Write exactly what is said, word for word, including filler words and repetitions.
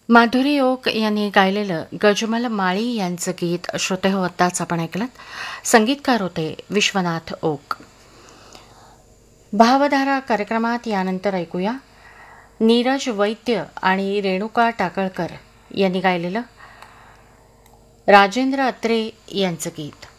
Madhuri okay यांनी गायलेलं गजमल माळी यांचं गीत श्रोते हो आत्ताच आपण ऐकलं. संगीतकार होते विश्वनाथ ओक. भावधारा कार्यक्रमात यानंतर ऐकूया नीरज वैद्य आणि रेणुका टाकळकर यांनी गायलेलं राजेंद्र अत्रे यांचं गीत.